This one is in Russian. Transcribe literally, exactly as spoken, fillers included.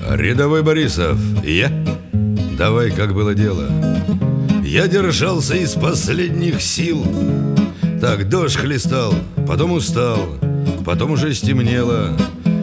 Рядовой Борисов, я? Давай, как было дело. Я держался из последних сил. Так, дождь хлестал, потом устал, потом уже стемнело.